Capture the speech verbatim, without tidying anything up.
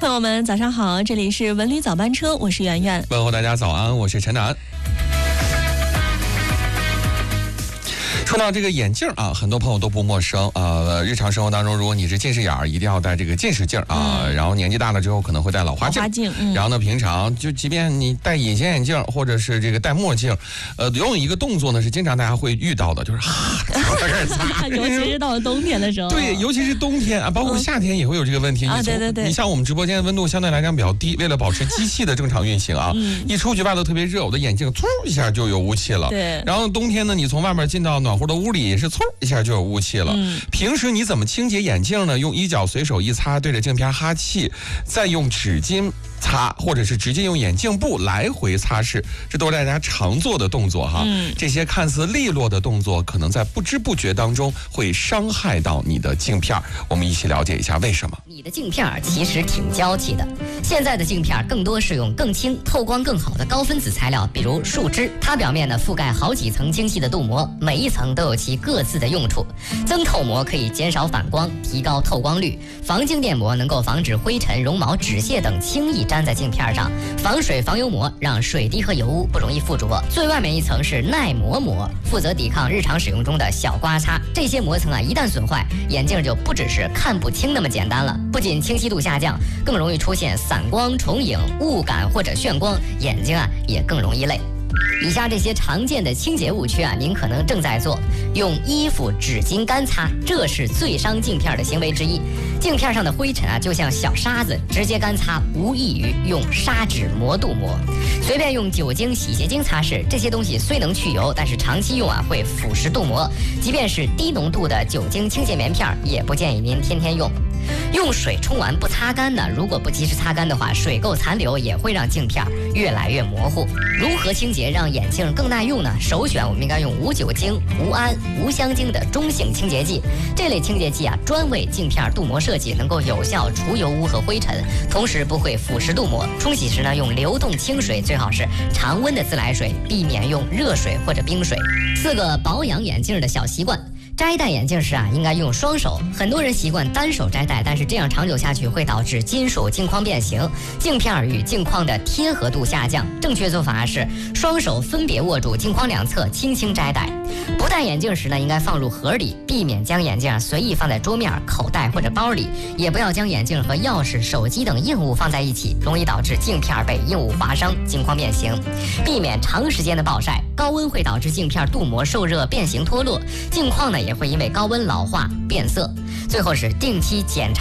朋友们早上好，这里是文旅早班车，我是圆圆。 问候大家早安，我是陈楠。说到这个眼镜啊，很多朋友都不陌生啊、呃。日常生活当中，如果你是近视眼儿，一定要戴这个近视镜啊、嗯。然后年纪大了之后，可能会戴老花镜。 老花镜嗯、 然后呢，平常就即便你戴隐形眼镜或者是这个戴墨镜，呃，有一个动作呢是经常大家会遇到的，就是哈，开始擦。 尤其是到了冬天的时候。 对，尤其是冬天啊，包括夏天也会有这个问题。 嗯、啊，对对对。 你像我们直播间的温度相对来讲比较低，为了保持机器的正常运行啊，嗯、一出去外头特别热，我的眼镜嗖一下就有雾气了。 对。 然后冬天呢，你从外面进到暖和的屋里也是嗖一下就有雾气了、嗯、平时你怎么清洁眼镜呢？用衣角随手一擦，对着镜片哈气，再用纸巾擦，或者是直接用眼镜布来回擦拭，这都是大家常做的动作哈、嗯、这些看似利落的动作可能在不知不觉当中会伤害到你的镜片。我们一起了解一下为什么。 你的镜片其实挺娇气的，现在的镜片更多是用更轻、透光更好的高分子材料，比如树脂，它表面呢覆盖好几层精细的镀膜，每一层都有其各自的用处。增透膜可以减少反光，提高透光率；防静电膜能够防止灰尘、绒毛、纸屑等轻易粘在镜片上；防水防油膜让水滴和油污不容易附着。最外面一层是耐磨膜，负责抵抗日常使用中的小刮擦。这些膜层啊一旦损坏，眼镜就不只是看不清那么简单了，不仅清晰度下降，更容易出现散光、重影、雾感或者眩光，眼睛啊也更容易累。以下这些常见的清洁误区啊，您可能正在做。用衣服、纸巾干擦，这是最伤镜片的行为之一。镜片上的灰尘啊，就像小沙子，直接干擦无异于用砂纸磨镀膜。随便用酒精、洗洁精擦拭，这些东西虽能去油，但是长期用啊会腐蚀镀膜。即便是低浓度的酒精清洁棉片，也不建议您天天用。用水冲完不擦干呢，如果不及时擦干的话，水垢残留也会让镜片越来越模糊。如何清洁让眼镜更耐用呢？首选我们应该用无酒精、无胺、无香精的中性清洁剂。这类清洁剂啊，专为镜片镀膜设计，能够有效除油污和灰尘，同时不会腐蚀镀膜。冲洗时呢，用流动清水，最好是常温的自来水，避免用热水或者冰水。四个保养眼镜的小习惯。摘戴眼镜时啊，应该用双手。很多人习惯单手摘戴，但是这样长久下去会导致金属镜框变形，镜片与镜框的贴合度下降。正确做法是双手分别握住镜框两侧，轻轻摘戴。不戴眼镜时呢，应该放入盒里，避免将眼镜随意放在桌面、口袋或者包里，也不要将眼镜和钥匙、手机等硬物放在一起，容易导致镜片被硬物划伤，镜框变形。避免长时间的暴晒，高温会导致镜片镀膜受热变形脱落，镜框呢也会因为高温老化变色。最后是定期检查